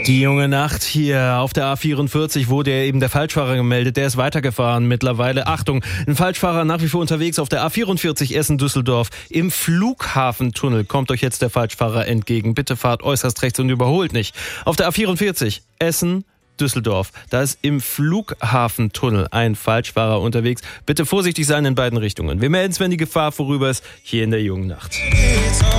Die junge Nacht hier auf der A44 wurde eben der Falschfahrer gemeldet. Der ist weitergefahren mittlerweile. Achtung, ein Falschfahrer nach wie vor unterwegs auf der A44 Essen-Düsseldorf. Im Flughafentunnel kommt euch jetzt der Falschfahrer entgegen. Bitte fahrt äußerst rechts und überholt nicht. Auf der A44 Essen-Düsseldorf. Da ist im Flughafentunnel ein Falschfahrer unterwegs. Bitte vorsichtig sein in beiden Richtungen. Wir melden es, wenn die Gefahr vorüber ist, hier in der jungen Nacht.